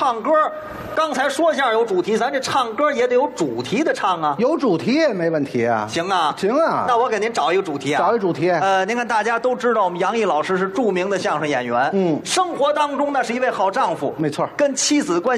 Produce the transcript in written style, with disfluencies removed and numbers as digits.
唱歌，刚才说相声有主题，咱这唱歌也得有主题的唱啊。 有主题也没问题啊。 行啊， 行啊。 那我给您找一个主题啊。 找一主题。 您看大家都知道，我们杨毅老师是著名的相声演员。生活当中呢是一位好丈夫。 没错， 跟妻子关系